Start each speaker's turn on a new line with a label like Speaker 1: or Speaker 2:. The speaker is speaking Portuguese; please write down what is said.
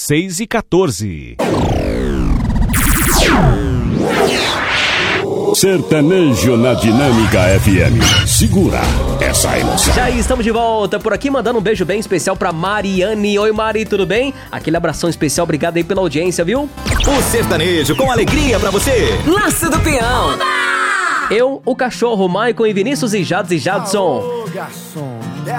Speaker 1: 6h14.
Speaker 2: Sertanejo na Dinâmica FM. Segura essa emoção.
Speaker 3: Já estamos de volta por aqui, mandando um beijo bem especial pra Mariane. Oi, Mari, tudo bem? Aquele abração especial, obrigado aí pela audiência, viu?
Speaker 4: O sertanejo com alegria pra você.
Speaker 5: Laço do Peão.
Speaker 3: Eu, o cachorro, Maicon e Vinícius e Jadson.
Speaker 6: Ô, garçom.